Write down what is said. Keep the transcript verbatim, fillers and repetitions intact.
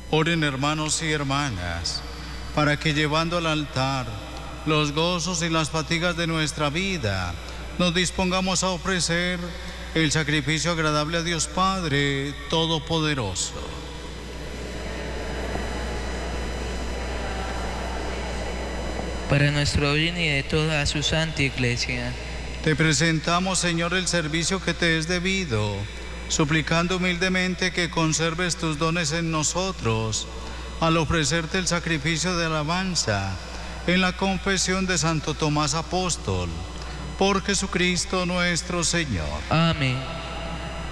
Oren, hermanos y hermanas, para que llevando al altar los gozos y las fatigas de nuestra vida, nos dispongamos a ofrecer el sacrificio agradable a Dios Padre Todopoderoso. Para nuestro bien y de toda su santa Iglesia. Te presentamos, Señor, el servicio que te es debido, suplicando humildemente que conserves tus dones en nosotros, al ofrecerte el sacrificio de alabanza en la confesión de Santo Tomás Apóstol, por Jesucristo nuestro Señor. Amén.